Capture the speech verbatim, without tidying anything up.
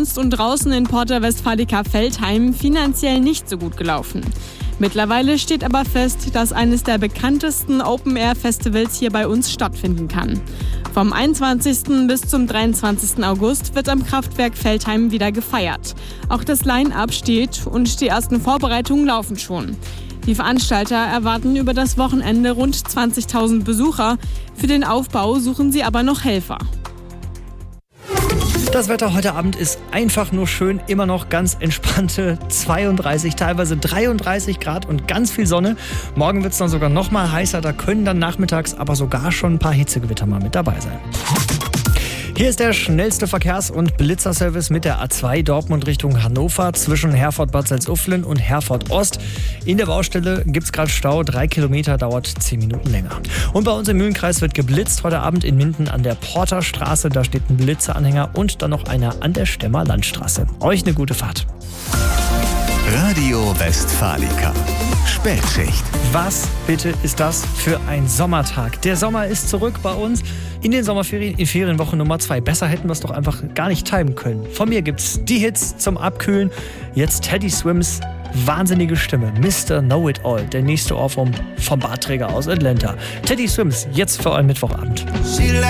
sonst und draußen in Porta Westfalica Veltheim finanziell nicht so gut gelaufen. Mittlerweile steht aber fest, dass eines der bekanntesten Open-Air-Festivals hier bei uns stattfinden kann. Vom einundzwanzigsten bis zum dreiundzwanzigsten August wird am Kraftwerk Veltheim wieder gefeiert. Auch das Line-Up steht und die ersten Vorbereitungen laufen schon. Die Veranstalter erwarten über das Wochenende rund zwanzigtausend Besucher. Für den Aufbau suchen sie aber noch Helfer. Das Wetter heute Abend ist einfach nur schön, immer noch ganz entspannte zweiunddreißig, teilweise dreiunddreißig Grad und ganz viel Sonne. Morgen wird es dann sogar noch mal heißer, da können dann nachmittags aber sogar schon ein paar Hitzegewitter mal mit dabei sein. Hier ist der schnellste Verkehrs- und Blitzerservice mit der A zwei Dortmund Richtung Hannover zwischen Herford-Bad Salzuflen und Herford-Ost. In der Baustelle gibt es gerade Stau, drei Kilometer, dauert zehn Minuten länger. Und bei uns im Mühlenkreis wird geblitzt, heute Abend in Minden an der Porterstraße, da steht ein Blitzeranhänger und dann noch einer an der Stemmer Landstraße. Euch eine gute Fahrt. Radio Westfalica. Spätschicht. Was bitte ist das für ein Sommertag? Der Sommer ist zurück bei uns in den Sommerferien, in Ferienwoche Nummer zwei. Besser hätten wir es doch einfach gar nicht timen können. Von mir gibt's die Hits zum Abkühlen. Jetzt Teddy Swims wahnsinnige Stimme. Mister Know-It-All, der nächste Ohrwurm vom Bartträger aus Atlanta. Teddy Swims, jetzt für euren Mittwochabend.